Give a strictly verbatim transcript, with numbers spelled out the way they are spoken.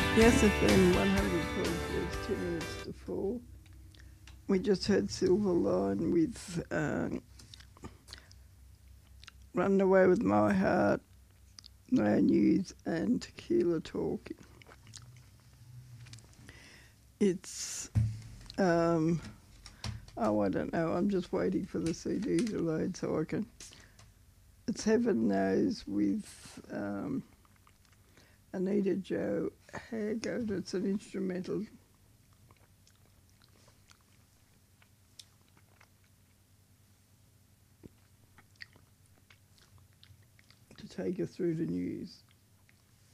Yes, F M one hundred point four is two minutes to four. We just heard Silver Line with um, Run Away With My Heart, No News and Tequila Talking. It's, um, oh, I don't know, I'm just waiting for the C D to load so I can... It's Heaven Knows with um, Anita Jo Haggard. It's an instrumental. To take us through the news.